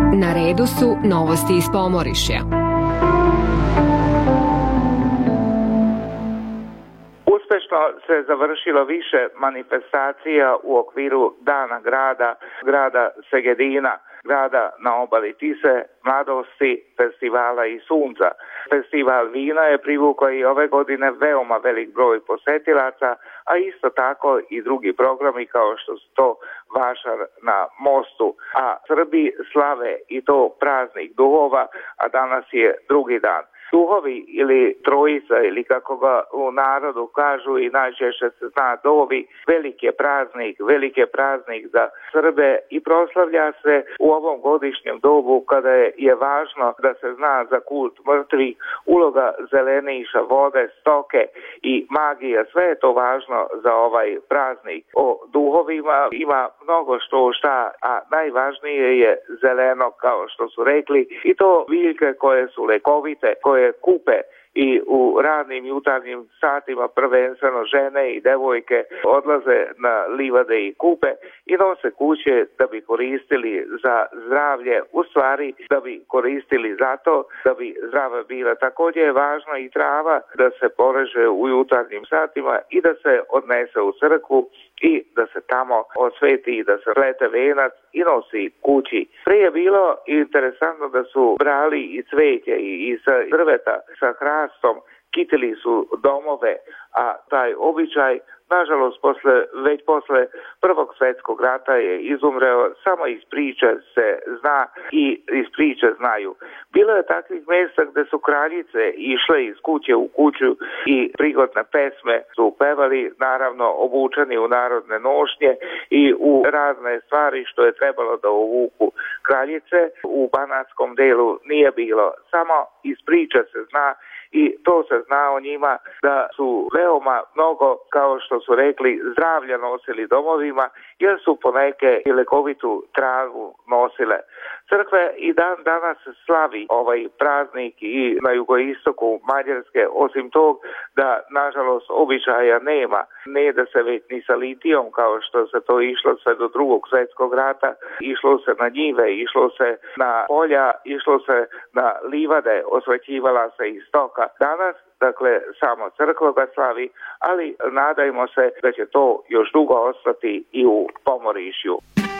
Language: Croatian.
Na redu su novosti iz Pomorišja. Uspešno se završilo više manifestacija u okviru Dana grada Segedina, grada na obali Tise, mladosti, festivala i sunca. Festival vina je privukao i ove godine veoma velik broj posetilaca, a isto tako i drugi programi kao što su to Vašar na mostu. A Srbi slave i to praznik duhova, a danas je drugi dan. Duhovi ili trojica ili kako ga u narodu kažu i najčešće se zna dovi, veliki je praznik za Srbe i proslavlja se u ovom godišnjem dobu kada je važno da se zna za kult mrtvih, uloga zeleniša, vode, stoke i magija, sve je to važno za ovaj praznik. O duhovima ima mnogo šta, a najvažnije je zeleno kao što su rekli i to biljke koje su lekovite, koje kupe i u ranim jutarnjim satima prvenstveno žene i devojke odlaze na livade i kupe i nose kuće da bi koristili za zdravlje, u stvari da bi koristili za to da bi zdrava bila. Također je važno i trava da se poreže u jutarnjim satima i da se odnese u crkvu i da se tamo osveti i da se plete venac i nosi kući. Prije je bilo interesantno da su brali i cveće i sa drveta, sa hrastom, kitili su domove, a taj običaj, nažalost, već posle Prvog svjetskog rata je izumreo, samo iz priče se zna i iz priče znaju. Bilo je takvih mjesta gdje su kraljice išle iz kuće u kuću i prigodne pesme su pevali, naravno obučeni u narodne nošnje i u razne stvari što je trebalo da uvuku kraljice. U banatskom delu nije bilo, samo iz priče se zna i to se zna o njima da su veoma mnogo, kao što su rekli, zdravlja nosili domovima jer su poneke i lekovitu travu nosile. Crkve i dan danas slavi ovaj praznik i na jugoistoku Mađarske, osim tog da nažalost običaja nema. Ne da se već ni sa litijom kao što se to išlo sve do Drugog svjetskog rata, išlo se na njive, išlo se na polja, išlo se na livade, osvećivala se i stoka. Danas, dakle, samo crkva ga slavi, ali nadajmo se da će to još dugo ostati i u Pomorišju.